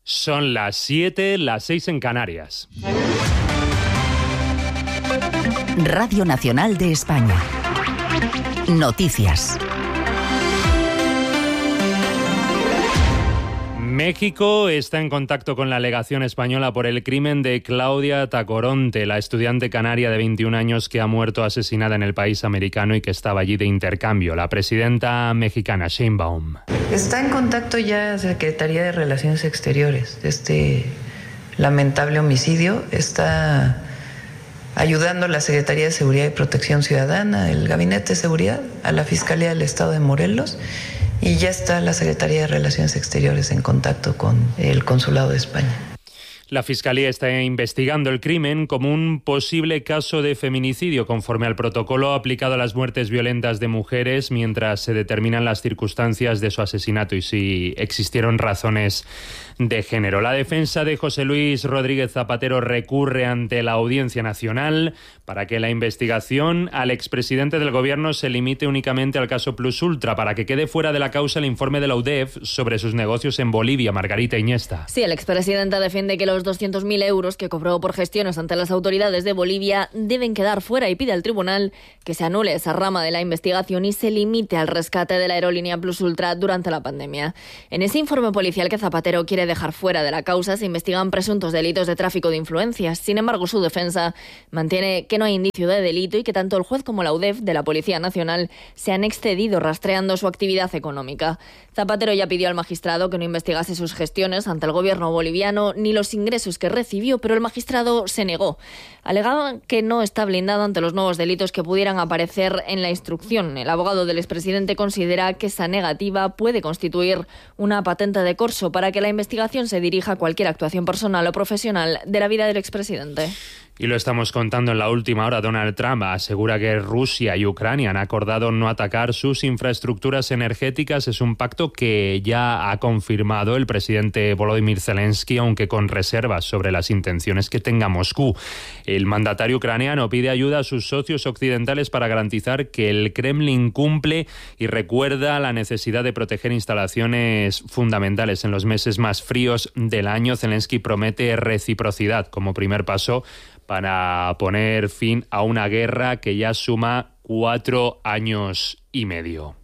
Son las 7, las 6 en Canarias. Radio Nacional de España. Noticias. México está en contacto con la legación española por el crimen de Claudia Tacoronte, la estudiante canaria de 21 años que ha muerto asesinada en el país americano y que estaba allí de intercambio. La presidenta mexicana, Sheinbaum. Está en contacto ya la Secretaría de Relaciones Exteriores de este lamentable homicidio. Está ayudando la Secretaría de Seguridad y Protección Ciudadana, el Gabinete de Seguridad, a la Fiscalía del Estado de Morelos. Y ya está la Secretaría de Relaciones Exteriores en contacto con el Consulado de España. La Fiscalía está investigando el crimen como un posible caso de feminicidio conforme al protocolo aplicado a las muertes violentas de mujeres mientras se determinan las circunstancias de su asesinato y si existieron razones de género. La defensa de José Luis Rodríguez Zapatero recurre ante la Audiencia Nacional para que la investigación al expresidente del Gobierno se limite únicamente al caso Plus Ultra, para que quede fuera de la causa el informe de la UDEF sobre sus negocios en Bolivia. Margarita Iniesta. Sí, el expresidente defiende que los 200.000 euros que cobró por gestiones ante las autoridades de Bolivia deben quedar fuera y pide al tribunal que se anule esa rama de la investigación y se limite al rescate de la aerolínea Plus Ultra durante la pandemia. En ese informe policial que Zapatero quiere dejar fuera de la causa se investigan presuntos delitos de tráfico de influencias. Sin embargo, su defensa mantiene que no hay indicio de delito y que tanto el juez como la UDEF de la Policía Nacional se han excedido rastreando su actividad económica. Zapatero ya pidió al magistrado que no investigase sus gestiones ante el gobierno boliviano ni los ingresos que recibió, pero el magistrado se negó. Alegaba que no está blindado ante los nuevos delitos que pudieran aparecer en la instrucción. El abogado del expresidente considera que esa negativa puede constituir una patente de corso para que la investigación se dirija a cualquier actuación personal o profesional de la vida del expresidente. Y lo estamos contando en la última hora. Donald Trump asegura que Rusia y Ucrania han acordado no atacar sus infraestructuras energéticas. Es un pacto que ya ha confirmado el presidente Volodymyr Zelensky, aunque con reservas sobre las intenciones que tenga Moscú. El mandatario ucraniano pide ayuda a sus socios occidentales para garantizar que el Kremlin cumple y recuerda la necesidad de proteger instalaciones fundamentales en los meses más fríos del año. Zelensky promete reciprocidad como primer paso para poner fin a una guerra que ya suma 4 años y medio.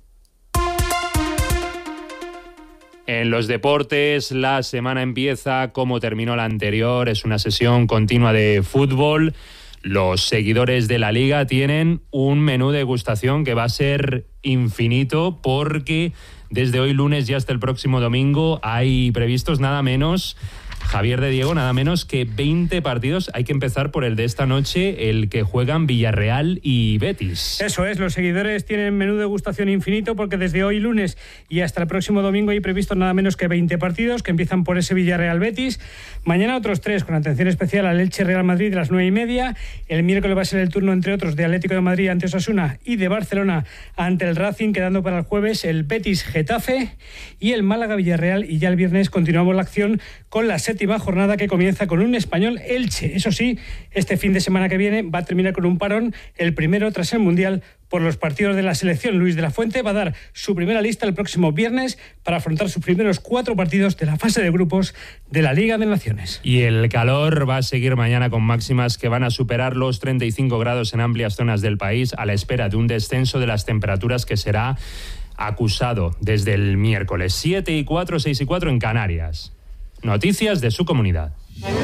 En los deportes, la semana empieza como terminó la anterior. Es una sesión continua de fútbol. Los seguidores de la Liga tienen un menú de degustación que va a ser infinito porque desde hoy lunes y hasta el próximo domingo hay previstos nada menos, Javier de Diego, nada menos que 20 partidos. Hay que empezar por el de esta noche, el que juegan Villarreal y Betis. Eso es, los seguidores tienen menú de degustación infinito porque desde hoy lunes y hasta el próximo domingo hay previsto nada menos que 20 partidos que empiezan por ese Villarreal Betis. Mañana otros 3 con atención especial al Elche Real Madrid de las 9:30. El miércoles va a ser el turno, entre otros, de Atlético de Madrid ante Osasuna y de Barcelona ante el Racing, quedando para el jueves el Betis Getafe y el Málaga Villarreal. Y ya el viernes continuamos la acción con la 7ª jornada que comienza con un Español Elche. Eso sí, este fin de semana que viene va a terminar con un parón, el primero tras el Mundial, por los partidos de la selección. Luis de la Fuente va a dar su primera lista el próximo viernes para afrontar sus primeros 4 partidos de la fase de grupos de la Liga de Naciones. Y el calor va a seguir mañana con máximas que van a superar los 35 grados en amplias zonas del país, a la espera de un descenso de las temperaturas que será acusado desde el miércoles. 7:04, 6:04 en Canarias. Noticias de su comunidad.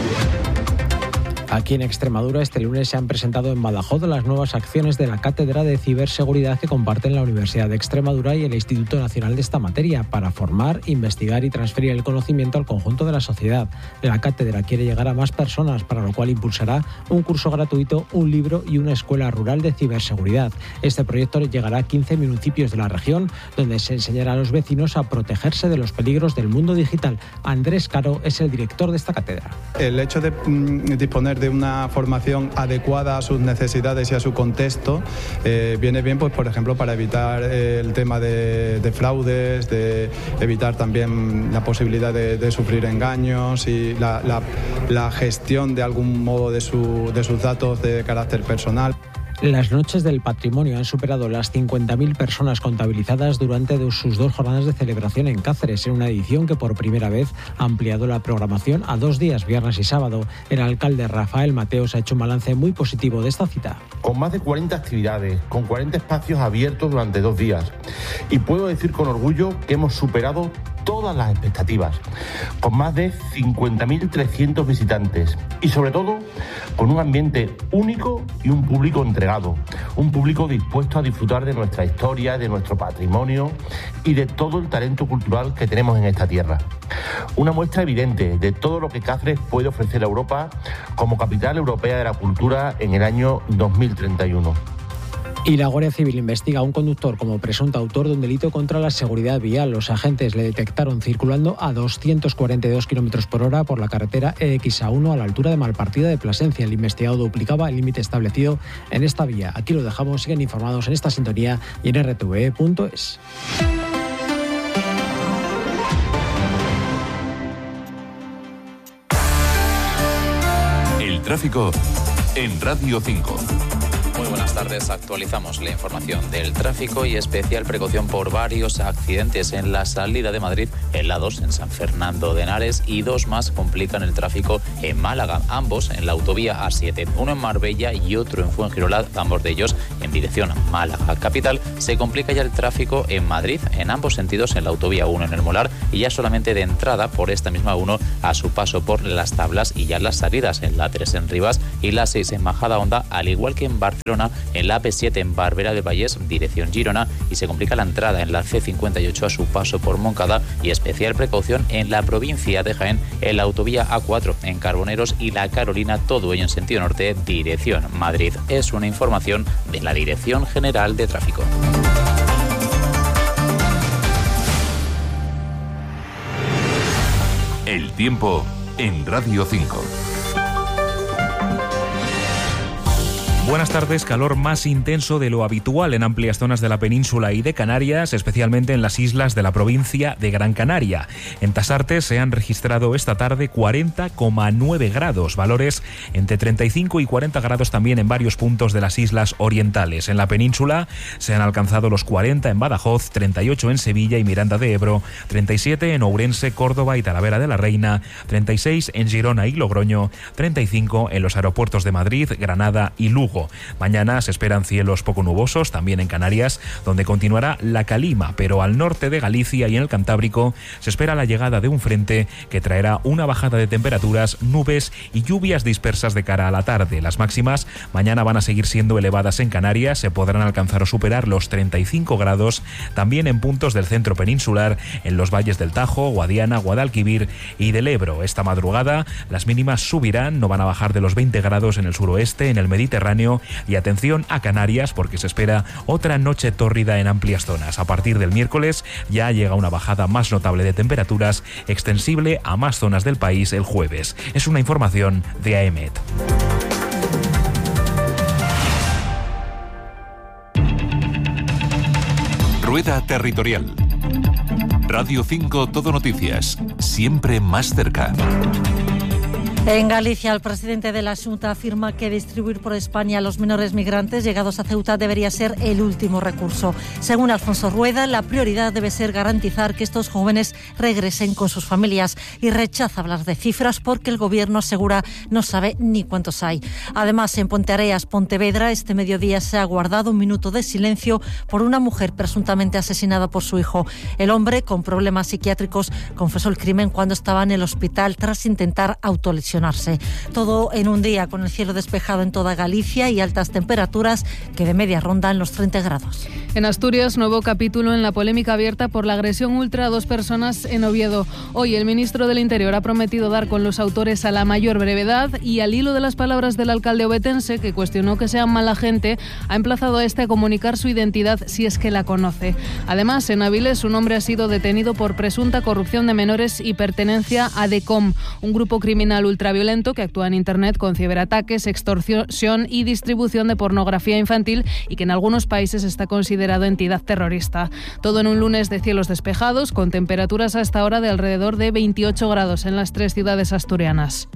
Aquí en Extremadura este lunes se han presentado en Badajoz las nuevas acciones de la Cátedra de Ciberseguridad que comparten la Universidad de Extremadura y el Instituto Nacional de esta materia para formar, investigar y transferir el conocimiento al conjunto de la sociedad. La cátedra quiere llegar a más personas, para lo cual impulsará un curso gratuito, un libro y una escuela rural de ciberseguridad. Este proyecto llegará a 15 municipios de la región, donde se enseñará a los vecinos a protegerse de los peligros del mundo digital. Andrés Caro es el director de esta cátedra. El hecho de disponer de una formación adecuada a sus necesidades y a su contexto viene bien, pues, por ejemplo, para evitar el tema de fraudes, de evitar también la posibilidad de sufrir engaños y la gestión de algún modo de sus datos de carácter personal. Las noches del patrimonio han superado las 50.000 personas contabilizadas durante sus 2 jornadas de celebración en Cáceres, en una edición que por primera vez ha ampliado la programación a 2 días, viernes y sábado. El alcalde Rafael Mateos ha hecho un balance muy positivo de esta cita. Con más de 40 actividades, con 40 espacios abiertos durante 2 días. Y puedo decir con orgullo que hemos superado todas las expectativas, con más de 50.300 visitantes y sobre todo con un ambiente único y un público entregado, un público dispuesto a disfrutar de nuestra historia, de nuestro patrimonio y de todo el talento cultural que tenemos en esta tierra. Una muestra evidente de todo lo que Cáceres puede ofrecer a Europa como capital europea de la cultura en el año 2031. Y la Guardia Civil investiga a un conductor como presunto autor de un delito contra la seguridad vial. Los agentes le detectaron circulando a 242 km por hora por la carretera EXA1 a la altura de Malpartida de Plasencia. El investigado duplicaba el límite establecido en esta vía. Aquí lo dejamos, siguen informados en esta sintonía y en rtve.es. El tráfico en Radio 5. Muy buenas tardes, actualizamos la información del tráfico y especial precaución por varios accidentes en la salida de Madrid, en la 2 en San Fernando de Henares y 2 más complican el tráfico en Málaga, ambos en la autovía A7, uno en Marbella y otro en Fuengirola, ambos de ellos en dirección a Málaga capital. Se complica ya el tráfico en Madrid en ambos sentidos en la autovía 1 en el Molar y ya solamente de entrada por esta misma 1 a su paso por Las Tablas y ya las salidas en la 3 en Rivas y la 6 en Majadahonda, al igual que en Barcelona en la AP7 en Barberá del Vallès, dirección Girona, y se complica la entrada en la C58 a su paso por Moncada y especial precaución en la provincia de Jaén, en la autovía A4 en Carboneros y la Carolina, todo ello en sentido norte, dirección Madrid. Es una información de la Dirección General de Tráfico. El tiempo en Radio 5. Buenas tardes, calor más intenso de lo habitual en amplias zonas de la península y de Canarias, especialmente en las islas de la provincia de Gran Canaria. En Tasarte se han registrado esta tarde 40,9 grados, valores entre 35 y 40 grados también en varios puntos de las islas orientales. En la península se han alcanzado los 40 en Badajoz, 38 en Sevilla y Miranda de Ebro, 37 en Ourense, Córdoba y Talavera de la Reina, 36 en Girona y Logroño, 35 en los aeropuertos de Madrid, Granada y Lugo. Mañana se esperan cielos poco nubosos, también en Canarias, donde continuará la calima, pero al norte de Galicia y en el Cantábrico se espera la llegada de un frente que traerá una bajada de temperaturas, nubes y lluvias dispersas de cara a la tarde. Las máximas mañana van a seguir siendo elevadas en Canarias, se podrán alcanzar o superar los 35 grados, también en puntos del centro peninsular, en los valles del Tajo, Guadiana, Guadalquivir y del Ebro. Esta madrugada las mínimas subirán, no van a bajar de los 20 grados en el suroeste, en el Mediterráneo. Y atención a Canarias porque se espera otra noche tórrida en amplias zonas. A partir del miércoles ya llega una bajada más notable de temperaturas, extensible a más zonas del país el jueves. Es una información de AEMET. Rueda Territorial. Radio 5 Todo Noticias, siempre más cerca. En Galicia, el presidente de la Xunta afirma que distribuir por España a los menores migrantes llegados a Ceuta debería ser el último recurso. Según Alfonso Rueda, la prioridad debe ser garantizar que estos jóvenes regresen con sus familias y rechaza hablar de cifras porque el gobierno asegura no sabe ni cuántos hay. Además, en Ponteareas, Pontevedra, este mediodía se ha guardado un minuto de silencio por una mujer presuntamente asesinada por su hijo. El hombre, con problemas psiquiátricos, confesó el crimen cuando estaba en el hospital tras intentar autolesionarse. Todo en un día con el cielo despejado en toda Galicia y altas temperaturas que de media rondan los 30 grados. En Asturias, nuevo capítulo en la polémica abierta por la agresión ultra a 2 personas en Oviedo. Hoy el ministro del Interior ha prometido dar con los autores a la mayor brevedad y al hilo de las palabras del alcalde ovetense, que cuestionó que sean mala gente, ha emplazado a este a comunicar su identidad si es que la conoce. Además, en Avilés, un hombre ha sido detenido por presunta corrupción de menores y pertenencia a DECOM, un grupo criminal ultraviolento que actúa en Internet con ciberataques, extorsión y distribución de pornografía infantil y que en algunos países está considerado entidad terrorista. Todo en un lunes de cielos despejados, con temperaturas a esta hora de alrededor de 28 grados en las 3 ciudades asturianas.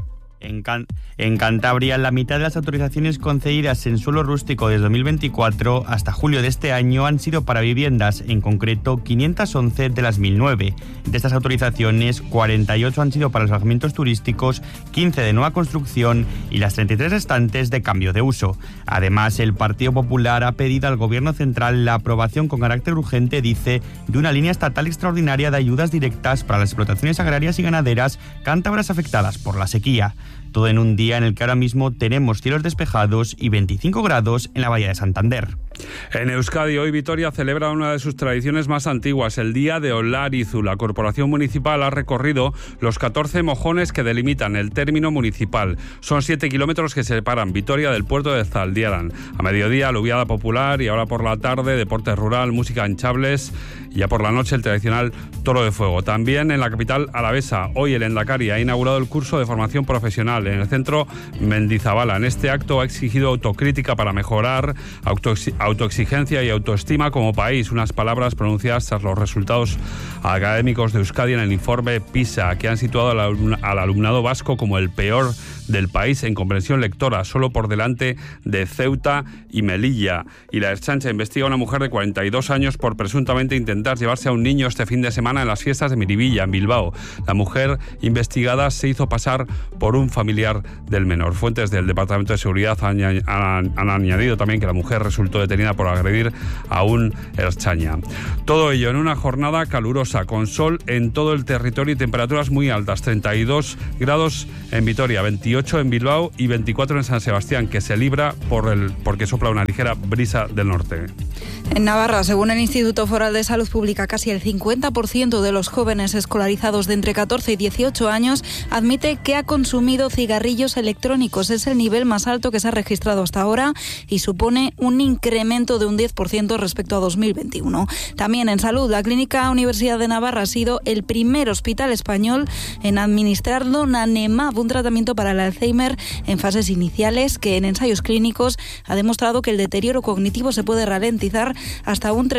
En Cantabria, la mitad de las autorizaciones concedidas en suelo rústico desde 2024 hasta julio de este año han sido para viviendas, en concreto 511 de las 1009. De estas autorizaciones, 48 han sido para los alojamientos turísticos, 15 de nueva construcción y las 33 restantes de cambio de uso. Además, el Partido Popular ha pedido al Gobierno central la aprobación con carácter urgente, dice, de una línea estatal extraordinaria de ayudas directas para las explotaciones agrarias y ganaderas cántabras afectadas por la sequía. Todo en un día en el que ahora mismo tenemos cielos despejados y 25 grados en la Bahía de Santander. En Euskadi, hoy Vitoria celebra una de sus tradiciones más antiguas, el Día de Olarizu. La Corporación Municipal ha recorrido los 14 mojones que delimitan el término municipal. Son 7 kilómetros que separan Vitoria del puerto de Zaldiaran. A mediodía, aluviada popular, y ahora por la tarde, deporte rural, música en chables, y ya por la noche el tradicional toro de fuego. También en la capital alavesa, hoy el Endacari ha inaugurado el curso de formación profesional en el centro Mendizabala. En este acto ha exigido autocrítica para mejorar, autoexigencia y autoestima como país, unas palabras pronunciadas tras los resultados académicos de Euskadi en el informe PISA, que han situado al alumnado vasco como el peor del país en comprensión lectora, solo por delante de Ceuta y Melilla. Y la Ertzaintza investiga a una mujer de 42 años por presuntamente intentar llevarse a un niño este fin de semana en las fiestas de Miribilla, en Bilbao. La mujer investigada se hizo pasar por un familiar del menor. Fuentes del Departamento de Seguridad han añadido también que la mujer resultó detenida por agredir a un ertzaina. Todo ello en una jornada calurosa, con sol en todo el territorio y temperaturas muy altas, 32 grados en Vitoria, 28 en Bilbao y 24 en San Sebastián, que se libra porque sopla una ligera brisa del norte. En Navarra, según el Instituto Foral de Salud Pública, casi el 50% de los jóvenes escolarizados de entre 14 y 18 años admite que ha consumido cigarrillos electrónicos. Es el nivel más alto que se ha registrado hasta ahora y supone un incremento de un 10% respecto a 2021. También en salud, la Clínica Universidad de Navarra ha sido el primer hospital español en administrar donanemab, un tratamiento para el Alzheimer en fases iniciales que en ensayos clínicos ha demostrado que el deterioro cognitivo se puede ralentizar hasta un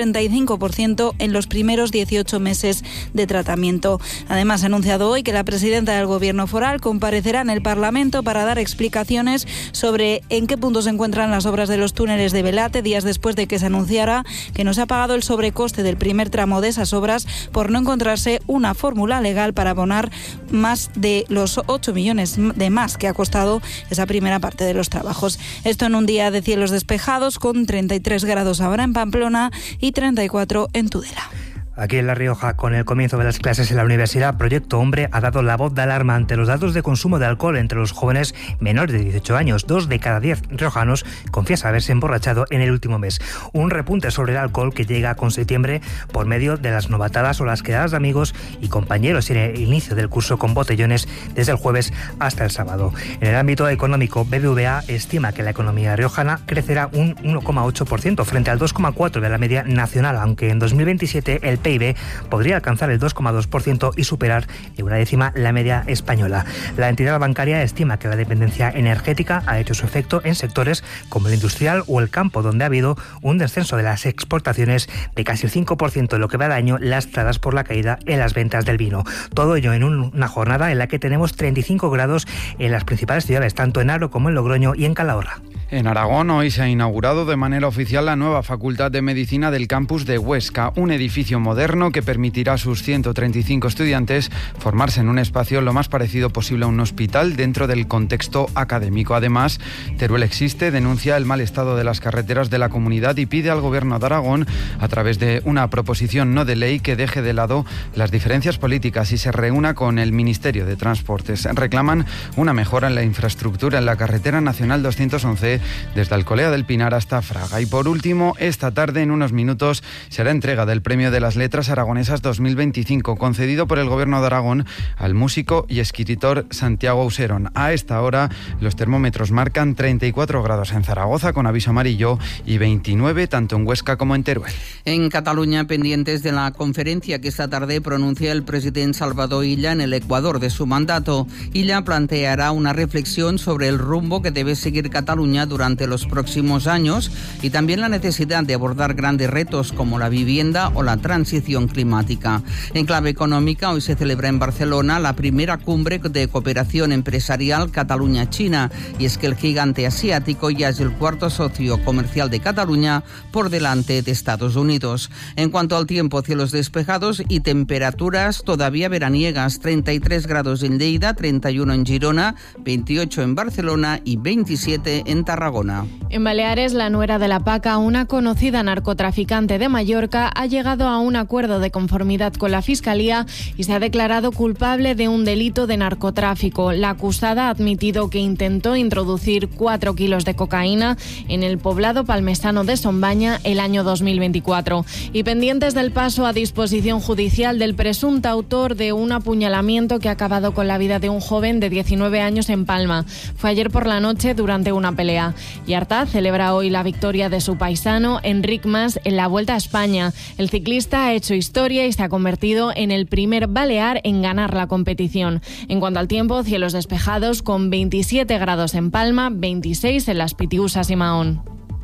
35% en los primeros 18 meses de tratamiento. Además, ha anunciado hoy que la presidenta del Gobierno foral comparecerá en el Parlamento para dar explicaciones sobre en qué punto se encuentran las obras de los túneles de Belate, días después de que se anunciara que no se ha pagado el sobrecoste del primer tramo de esas obras por no encontrarse una fórmula legal para abonar más de los 8 millones de más que ha costado esa primera parte de los trabajos. Esto en un día de cielos despejados, con 33 grados ahora en Pamplona y 34 en Tudela. Aquí en La Rioja, con el comienzo de las clases en la universidad, Proyecto Hombre ha dado la voz de alarma ante los datos de consumo de alcohol entre los jóvenes menores de 18 años. 2 de cada 10 riojanos confiesan haberse emborrachado en el último mes. Un repunte sobre el alcohol que llega con septiembre por medio de las novatadas o las quedadas de amigos y compañeros en el inicio del curso con botellones desde el jueves hasta el sábado. En el ámbito económico, BBVA estima que la economía riojana crecerá un 1,8% frente al 2,4% de la media nacional, aunque en 2027 el PIB podría alcanzar el 2,2% y superar en una décima la media española. La entidad bancaria estima que la dependencia energética ha hecho su efecto en sectores como el industrial o el campo, donde ha habido un descenso de las exportaciones de casi el 5% en lo que va de año, lastradas por la caída en las ventas del vino. Todo ello en una jornada en la que tenemos 35 grados en las principales ciudades, tanto en Aro como en Logroño y en Calahorra. En Aragón hoy se ha inaugurado de manera oficial la nueva Facultad de Medicina del campus de Huesca, un edificio moderno que permitirá a sus 135 estudiantes formarse en un espacio lo más parecido posible a un hospital dentro del contexto académico. Además, Teruel Existe denuncia el mal estado de las carreteras de la comunidad y pide al Gobierno de Aragón, a través de una proposición no de ley, que deje de lado las diferencias políticas y se reúna con el Ministerio de Transportes. Reclaman una mejora en la infraestructura en la carretera nacional 211 desde Alcolea del Pinar hasta Fraga. Y por último, esta tarde, en unos minutos, será entrega del Premio de las Letras Aragonesas 2025, concedido por el Gobierno de Aragón al músico y escritor Santiago Auserón. A esta hora, los termómetros marcan 34 grados en Zaragoza, con aviso amarillo, y 29 tanto en Huesca como en Teruel. En Cataluña, pendientes de la conferencia que esta tarde pronuncia el presidente Salvador Illa en el Ecuador de su mandato. Illa planteará una reflexión sobre el rumbo que debe seguir Cataluña Cataluña durante los próximos años y también la necesidad de abordar grandes retos como la vivienda o la transición climática. En clave económica, hoy se celebra en Barcelona la primera cumbre de cooperación empresarial Cataluña-China, y es que el gigante asiático ya es el cuarto socio comercial de Cataluña por delante de Estados Unidos. En cuanto al tiempo, cielos despejados y temperaturas todavía veraniegas, 33 grados en Lleida, 31 en Girona, 28 en Barcelona y 27 en Tarragona. En Baleares, la nuera de la Paca, una conocida narcotraficante de Mallorca, ha llegado a un acuerdo de conformidad con la Fiscalía y se ha declarado culpable de un delito de narcotráfico. La acusada ha admitido que intentó introducir 4 kilos de cocaína en el poblado palmesano de Sombaña el año 2024. Y pendientes del paso a disposición judicial del presunto autor de un apuñalamiento que ha acabado con la vida de un joven de 19 años en Palma. Fue ayer por la noche durante una pelea. Y Artaz celebra hoy la victoria de su paisano Enric Mas en la Vuelta a España. El ciclista ha hecho historia y se ha convertido en el primer balear en ganar la competición. En cuanto al tiempo, cielos despejados con 27 grados en Palma, 26 en Las Pitiusas y Mahón.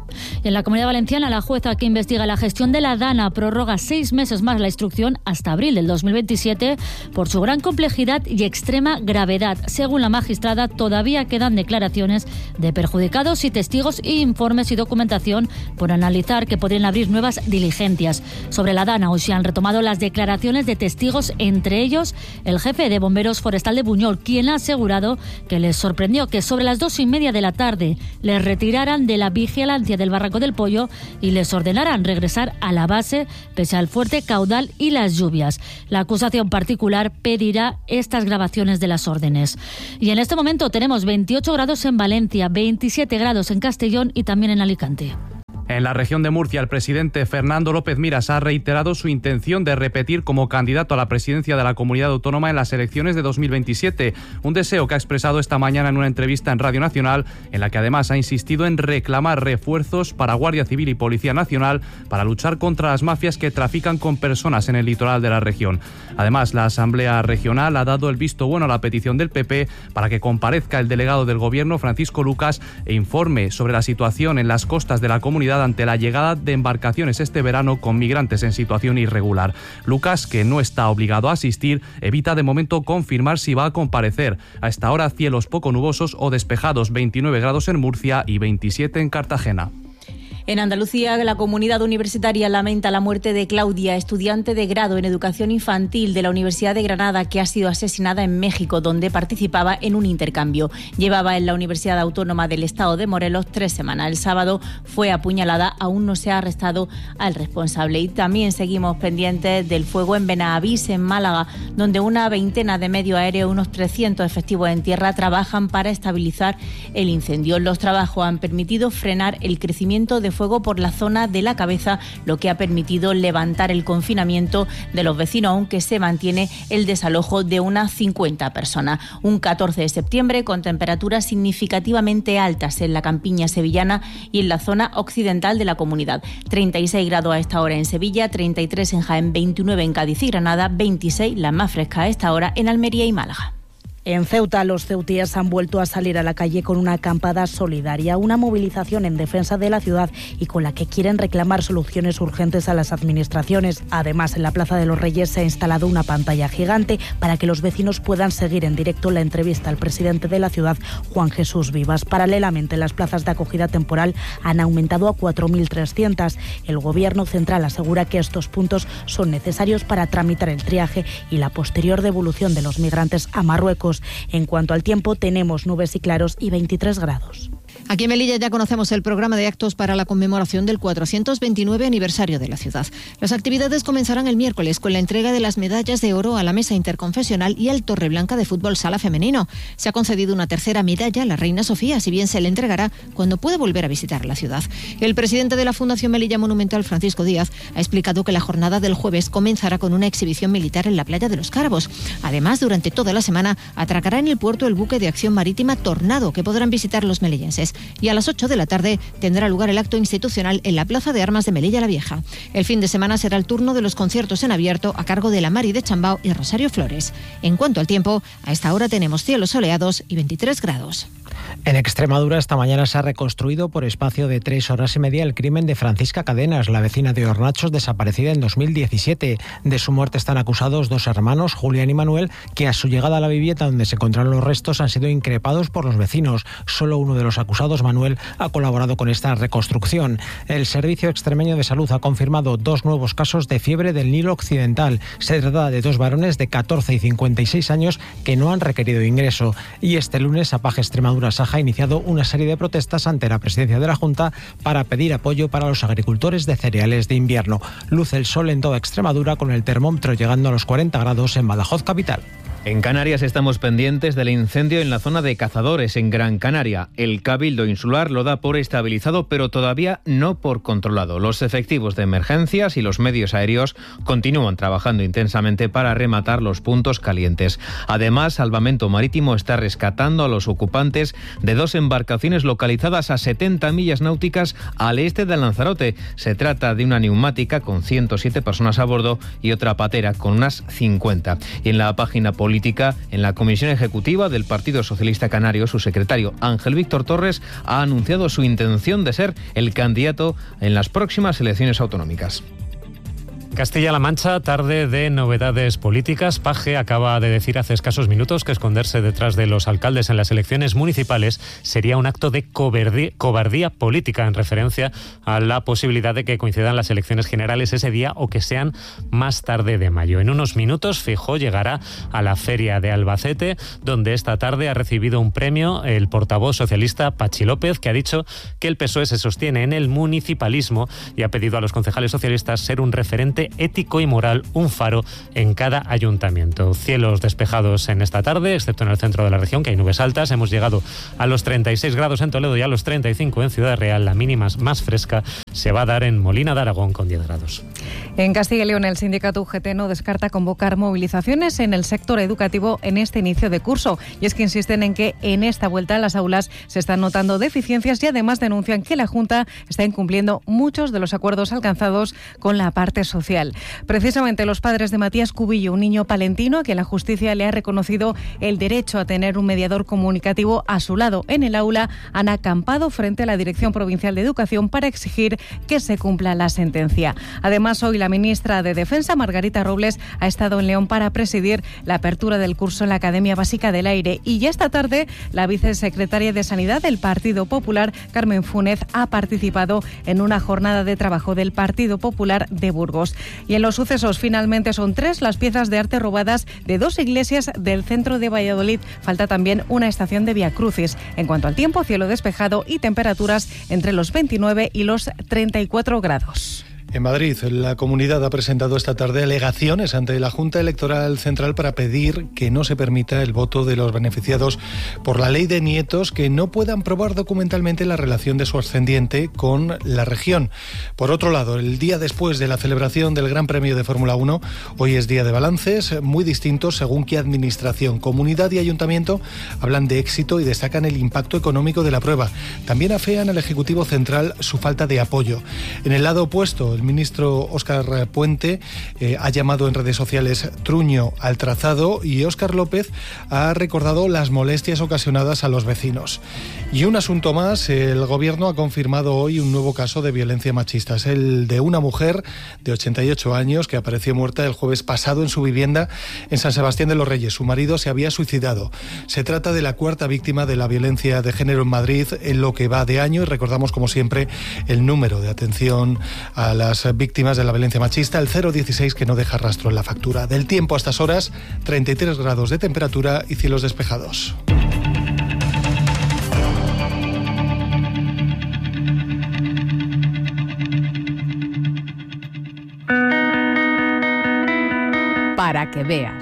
En la Comunidad Valenciana, la jueza que investiga la gestión de la DANA prorroga 6 meses más la instrucción hasta abril del 2027 por su gran complejidad y extrema gravedad. Según la magistrada, todavía quedan declaraciones de perjudicados y testigos y informes y documentación por analizar que podrían abrir nuevas diligencias. Sobre la DANA, hoy se han retomado las declaraciones de testigos, entre ellos el jefe de Bomberos Forestal de Buñol, quien ha asegurado que les sorprendió que sobre las 2:30 de la tarde les retiraran de la vigilancia del Barranco del Pollo y les ordenarán regresar a la base pese al fuerte caudal y las lluvias. La acusación particular pedirá estas grabaciones de las órdenes. Y en este momento tenemos 28 grados en Valencia, 27 grados en Castellón y también en Alicante. En la región de Murcia, el presidente Fernando López Miras ha reiterado su intención de repetir como candidato a la presidencia de la comunidad autónoma en las elecciones de 2027, un deseo que ha expresado esta mañana en una entrevista en Radio Nacional, en la que además ha insistido en reclamar refuerzos para Guardia Civil y Policía Nacional para luchar contra las mafias que trafican con personas en el litoral de la región. Además, la Asamblea Regional ha dado el visto bueno a la petición del PP para que comparezca el delegado del Gobierno, Francisco Lucas, e informe sobre la situación en las costas de la comunidad ante la llegada de embarcaciones este verano con migrantes en situación irregular. Lucas, que no está obligado a asistir, evita de momento confirmar si va a comparecer. A esta hora, cielos poco nubosos o despejados, 29 grados en Murcia y 27 en Cartagena. En Andalucía, la comunidad universitaria lamenta la muerte de Claudia, estudiante de grado en educación infantil de la Universidad de Granada, que ha sido asesinada en México, donde participaba en un intercambio. Llevaba en la Universidad Autónoma del Estado de Morelos 3 semanas. El sábado fue apuñalada, aún no se ha arrestado al responsable. Y también seguimos pendientes del fuego en Benavís, en Málaga, donde una veintena de medios aéreos y unos 300 efectivos en tierra trabajan para estabilizar el incendio. Los trabajos han permitido frenar el crecimiento de fuego por la zona de la Cabeza, lo que ha permitido levantar el confinamiento de los vecinos, aunque se mantiene el desalojo de unas 50 personas. Un 14 de septiembre con temperaturas significativamente altas en la campiña sevillana y en la zona occidental de la comunidad. 36 grados a esta hora en Sevilla, 33 en Jaén, 29 en Cádiz y Granada, 26 las más frescas a esta hora en Almería y Málaga. En Ceuta, los ceutíes han vuelto a salir a la calle con una acampada solidaria, una movilización en defensa de la ciudad y con la que quieren reclamar soluciones urgentes a las administraciones. Además, en la Plaza de los Reyes se ha instalado una pantalla gigante para que los vecinos puedan seguir en directo la entrevista al presidente de la ciudad, Juan Jesús Vivas. Paralelamente, las plazas de acogida temporal han aumentado a 4.300. El Gobierno central asegura que estos puntos son necesarios para tramitar el triaje y la posterior devolución de los migrantes a Marruecos. En cuanto al tiempo, tenemos nubes y claros y 23 grados. Aquí en Melilla ya conocemos el programa de actos para la conmemoración del 429 aniversario de la ciudad. Las actividades comenzarán el miércoles con la entrega de las medallas de oro a la Mesa Interconfesional y al Torreblanca de Fútbol Sala Femenino. Se ha concedido una tercera medalla a la Reina Sofía, si bien se le entregará cuando pueda volver a visitar la ciudad. El presidente de la Fundación Melilla Monumental, Francisco Díaz, ha explicado que la jornada del jueves comenzará con una exhibición militar en la playa de los Cárabos. Además, durante toda la semana atracará en el puerto el buque de acción marítima Tornado, que podrán visitar los melillenses. y a las 8 de la tarde tendrá lugar el acto institucional en la Plaza de Armas de Melilla la Vieja. El fin de semana será el turno de los conciertos en abierto a cargo de la Mari de Chambao y Rosario Flores. En cuanto al tiempo, a esta hora tenemos cielos soleados y 23 grados. En Extremadura esta mañana se ha reconstruido por espacio de 3 horas y media el crimen de Francisca Cadenas, la vecina de Hornachos desaparecida en 2017. De su muerte están acusados 2 hermanos, Julián y Manuel, que a su llegada a la vivienda donde se encontraron los restos han sido increpados por los vecinos. Solo uno de los acusados, Manuel, ha colaborado con esta reconstrucción. El Servicio Extremeño de Salud ha confirmado 2 nuevos casos de fiebre del Nilo Occidental. Se trata de 2 varones de 14 y 56 años que no han requerido ingreso. Y este lunes, APAG Extremadura Saja ha iniciado una serie de protestas ante la presidencia de la Junta para pedir apoyo para los agricultores de cereales de invierno. Luce el sol en toda Extremadura con el termómetro llegando a los 40 grados en Badajoz capital. En Canarias estamos pendientes del incendio en la zona de Cazadores, en Gran Canaria. El Cabildo Insular lo da por estabilizado, pero todavía no por controlado. Los efectivos de emergencias y los medios aéreos continúan trabajando intensamente para rematar los puntos calientes. Además, Salvamento Marítimo está rescatando a los ocupantes de 2 embarcaciones localizadas a 70 millas náuticas al este de Lanzarote. Se trata de una neumática con 107 personas a bordo y otra patera con unas 50. Y en la página política, en la Comisión Ejecutiva del Partido Socialista Canario, su secretario Ángel Víctor Torres ha anunciado su intención de ser el candidato en las próximas elecciones autonómicas. Castilla-La Mancha, tarde de novedades políticas. Paje acaba de decir hace escasos minutos que esconderse detrás de los alcaldes en las elecciones municipales sería un acto de cobardía política, en referencia a la posibilidad de que coincidan las elecciones generales ese día o que sean más tarde de mayo. En unos minutos, Feijóo llegará a la Feria de Albacete, donde esta tarde ha recibido un premio el portavoz socialista Pachi López, que ha dicho que el PSOE se sostiene en el municipalismo y ha pedido a los concejales socialistas ser un referente ético y moral, un faro en cada ayuntamiento. Cielos despejados en esta tarde, excepto en el centro de la región, que hay nubes altas. Hemos llegado a los 36 grados en Toledo y a los 35 en Ciudad Real. La mínima más fresca se va a dar en Molina de Aragón con 10 grados. En Castilla y León, el sindicato UGT no descarta convocar movilizaciones en el sector educativo en este inicio de curso. Y es que insisten en que en esta vuelta a las aulas se están notando deficiencias y además denuncian que la Junta está incumpliendo muchos de los acuerdos alcanzados con la parte social. Precisamente los padres de Matías Cubillo, un niño palentino a quien la justicia le ha reconocido el derecho a tener un mediador comunicativo a su lado en el aula, han acampado frente a la Dirección Provincial de Educación para exigir que se cumpla la sentencia. Además, hoy la ministra de Defensa, Margarita Robles, ha estado en León para presidir la apertura del curso en la Academia Básica del Aire. Y ya esta tarde, la vicesecretaria de Sanidad del Partido Popular, Carmen Fúnez, ha participado en una jornada de trabajo del Partido Popular de Burgos. Y en los sucesos, finalmente son 3 las piezas de arte robadas de 2 iglesias del centro de Valladolid. Falta también una estación de Vía Crucis. En cuanto al tiempo, cielo despejado y temperaturas entre los 29 y los 34 grados. En Madrid, la comunidad ha presentado esta tarde alegaciones ante la Junta Electoral Central para pedir que no se permita el voto de los beneficiados por la ley de nietos que no puedan probar documentalmente la relación de su ascendiente con la región. Por otro lado, el día después de la celebración del Gran Premio de Fórmula 1, hoy es día de balances muy distintos según qué administración. Comunidad y ayuntamiento hablan de éxito y destacan el impacto económico de la prueba. También afean al Ejecutivo Central su falta de apoyo. En el lado opuesto, el ministro Óscar Puente ha llamado en redes sociales truño al trazado y Óscar López ha recordado las molestias ocasionadas a los vecinos. Y un asunto más, el Gobierno ha confirmado hoy un nuevo caso de violencia machista. Es el de una mujer de 88 años que apareció muerta el jueves pasado en su vivienda en San Sebastián de los Reyes. Su marido se había suicidado. Se trata de la 4ª víctima de la violencia de género en Madrid en lo que va de año y recordamos como siempre el número de atención a las víctimas de la violencia machista, el 016 que no deja rastro en la factura. Del tiempo a estas horas, 33 grados de temperatura y cielos despejados. Para que veas.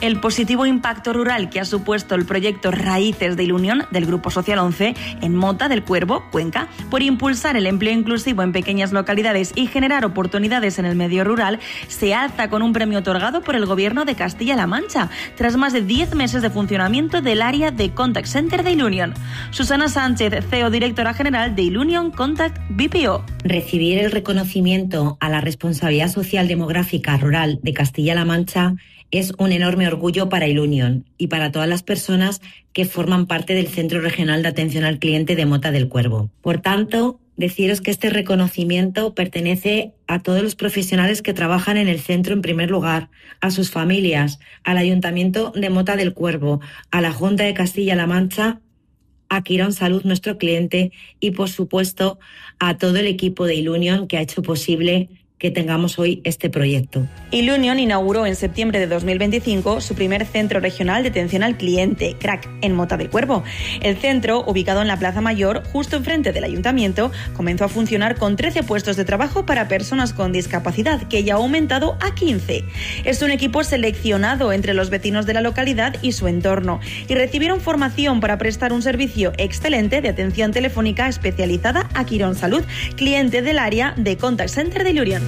el positivo impacto rural que ha supuesto el proyecto Raíces de Ilunion del Grupo Social 11 en Mota del Cuervo, Cuenca, por impulsar el empleo inclusivo en pequeñas localidades y generar oportunidades en el medio rural, se alza con un premio otorgado por el Gobierno de Castilla-La Mancha, tras más de 10 meses de funcionamiento del área de Contact Center de Ilunion. Susana Sánchez, CEO directora general de Ilunion Contact BPO. Recibir el reconocimiento a la responsabilidad social demográfica rural de Castilla-La Mancha es un enorme orgullo para Ilunion y para todas las personas que forman parte del Centro Regional de Atención al Cliente de Mota del Cuervo. Por tanto, deciros que este reconocimiento pertenece a todos los profesionales que trabajan en el centro en primer lugar, a sus familias, al Ayuntamiento de Mota del Cuervo, a la Junta de Castilla-La Mancha, a Quirónsalud, nuestro cliente, y por supuesto a todo el equipo de Ilunion que ha hecho posible que tengamos hoy este proyecto. Ilunion inauguró en septiembre de 2025 su primer centro regional de atención al cliente, CRAC, en Mota del Cuervo. El centro, ubicado en la Plaza Mayor, justo enfrente del Ayuntamiento, comenzó a funcionar con 13 puestos de trabajo para personas con discapacidad, que ya ha aumentado a 15. Es un equipo seleccionado entre los vecinos de la localidad y su entorno, y recibieron formación para prestar un servicio excelente de atención telefónica especializada a Quirónsalud, cliente del área de Contact Center de Ilunion.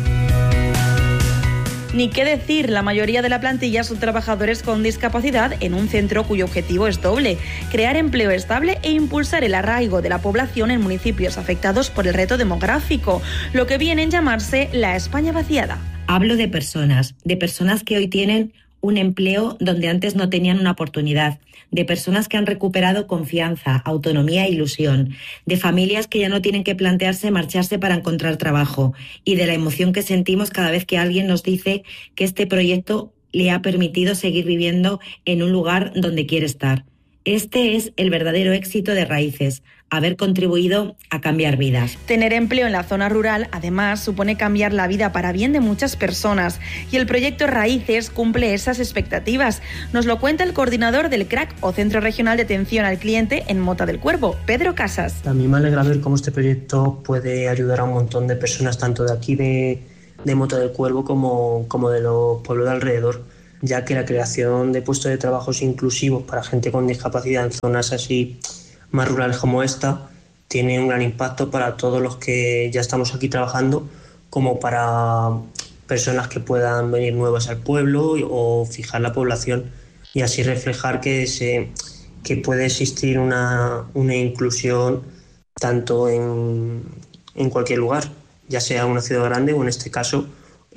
Ni qué decir, la mayoría de la plantilla son trabajadores con discapacidad en un centro cuyo objetivo es doble: crear empleo estable e impulsar el arraigo de la población en municipios afectados por el reto demográfico, lo que viene en llamarse la España vaciada. Hablo de personas que hoy tienen un empleo donde antes no tenían una oportunidad, de personas que han recuperado confianza, autonomía e ilusión, de familias que ya no tienen que plantearse marcharse para encontrar trabajo, y de la emoción que sentimos cada vez que alguien nos dice que este proyecto le ha permitido seguir viviendo en un lugar donde quiere estar. Este es el verdadero éxito de Raíces, haber contribuido a cambiar vidas. Tener empleo en la zona rural, además, supone cambiar la vida para bien de muchas personas, y el proyecto Raíces cumple esas expectativas. Nos lo cuenta el coordinador del CRAC, o Centro Regional de Atención al Cliente, en Mota del Cuervo, Pedro Casas. A mí me alegra ver cómo este proyecto puede ayudar a un montón de personas, tanto de aquí de Mota del Cuervo como de los pueblos de alrededor, ya que la creación de puestos de trabajo inclusivos para gente con discapacidad en zonas así más rurales como esta tiene un gran impacto para todos los que ya estamos aquí trabajando, como para personas que puedan venir nuevas al pueblo o fijar la población, y así reflejar que puede existir una inclusión tanto en cualquier lugar, ya sea una ciudad grande o en este caso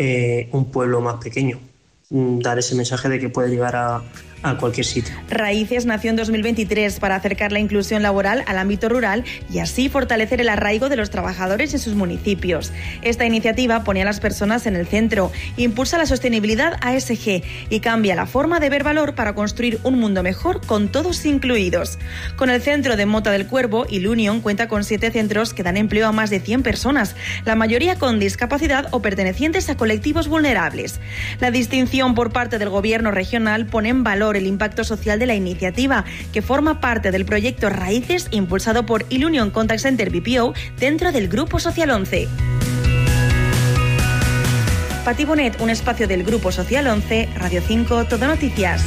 un pueblo más pequeño. Dar ese mensaje de que puede llegar a cualquier sitio. Raíces nació en 2023 para acercar la inclusión laboral al ámbito rural y así fortalecer el arraigo de los trabajadores en sus municipios. Esta iniciativa pone a las personas en el centro, impulsa la sostenibilidad ASG y cambia la forma de ver valor para construir un mundo mejor con todos incluidos. Con el centro de Mota del Cuervo, Ilunion cuenta con 7 centros que dan empleo a más de 100 personas, la mayoría con discapacidad o pertenecientes a colectivos vulnerables. La distinción por parte del Gobierno regional pone en valor el impacto social de la iniciativa, que forma parte del proyecto Raíces impulsado por Ilunion Contact Center BPO dentro del Grupo Social 11. Pati Bonet, un espacio del Grupo Social 11, Radio 5, Todo Noticias.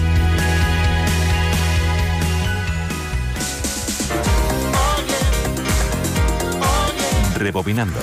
Rebobinando.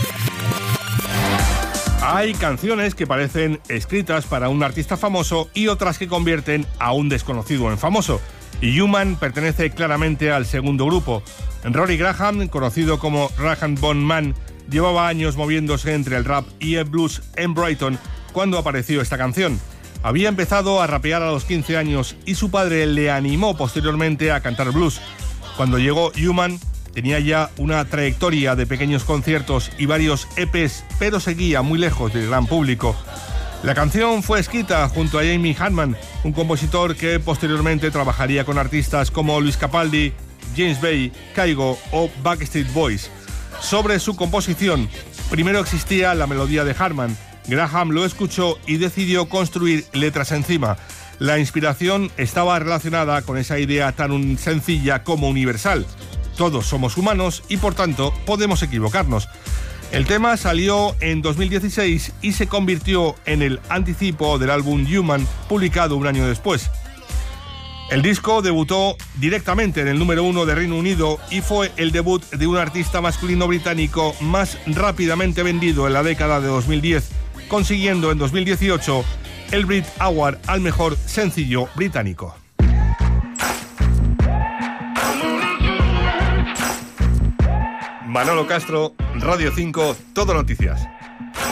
Hay canciones que parecen escritas para un artista famoso y otras que convierten a un desconocido en famoso. Y Human pertenece claramente al segundo grupo. Rory Graham, conocido como Rag & Bone Man, llevaba años moviéndose entre el rap y el blues en Brighton cuando apareció esta canción. Había empezado a rapear a los 15 años y su padre le animó posteriormente a cantar blues. Cuando llegó Human, tenía ya una trayectoria de pequeños conciertos y varios EPs, pero seguía muy lejos del gran público. La canción fue escrita junto a Jamie Hartman, un compositor que posteriormente trabajaría con artistas como Luis Capaldi, James Bay, Kygo o Backstreet Boys. Sobre su composición, primero existía la melodía de Hartman. Graham lo escuchó y decidió construir letras encima. La inspiración estaba relacionada con esa idea tan sencilla como universal. Todos somos humanos y por tanto podemos equivocarnos. El tema salió en 2016 y se convirtió en el anticipo del álbum Human, publicado un año después. El disco debutó directamente en el número 1 de Reino Unido y fue el debut de un artista masculino británico más rápidamente vendido en la década de 2010, consiguiendo en 2018 el Brit Award al mejor sencillo británico. Manolo Castro, Radio 5, Todo Noticias.